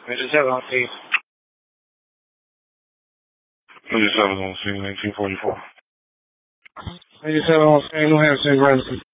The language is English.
Major 7 on scene. Major 7 on scene, 1944. Major 7 on scene, New Hampshire, emergency.